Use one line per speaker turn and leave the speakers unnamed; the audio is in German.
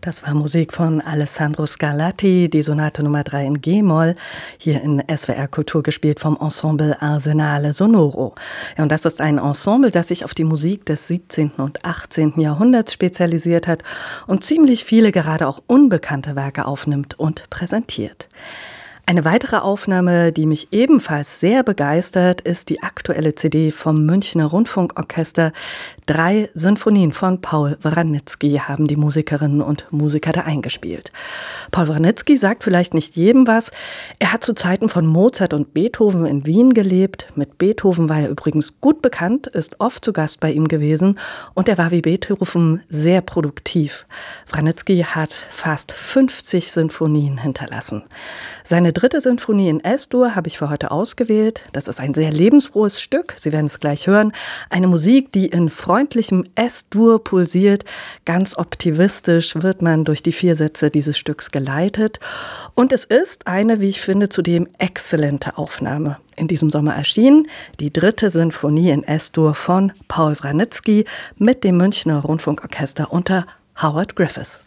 Das war Musik von Alessandro Scarlatti, die Sonate Nummer 3 in G-Moll, hier in SWR Kultur gespielt vom Ensemble Arsenale Sonoro. Ja, und das ist ein Ensemble, das sich auf die Musik des 17. und 18. Jahrhunderts spezialisiert hat und ziemlich viele, gerade auch unbekannte Werke aufnimmt und präsentiert. Eine weitere Aufnahme, die mich ebenfalls sehr begeistert, ist die aktuelle CD vom Münchner Rundfunkorchester. 3 Sinfonien von Paul Wranitzky haben die Musikerinnen und Musiker da eingespielt. Paul Wranitzky sagt vielleicht nicht jedem was. Er hat zu Zeiten von Mozart und Beethoven in Wien gelebt. Mit Beethoven war er übrigens gut bekannt, ist oft zu Gast bei ihm gewesen und er war wie Beethoven sehr produktiv. Wranitzky hat fast 50 Sinfonien hinterlassen. Seine 3. Sinfonie in S-Dur habe ich für heute ausgewählt. Das ist ein sehr lebensfrohes Stück. Sie werden es gleich hören. Eine Musik, die in freundlichem S-Dur pulsiert. Ganz optimistisch wird man durch die 4 Sätze dieses Stücks geleitet. Und es ist eine, wie ich finde, zudem exzellente Aufnahme. In diesem Sommer erschien die 3. Sinfonie in S-Dur von Paul Wranitzky mit dem Münchner Rundfunkorchester unter Howard Griffiths.